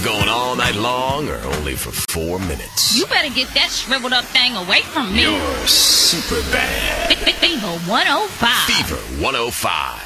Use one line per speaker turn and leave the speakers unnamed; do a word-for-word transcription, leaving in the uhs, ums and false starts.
going all night long or only for four minutes?
You better get that shriveled up thing away from me.
You're super bad.
Fever one oh five.
Fever one oh five.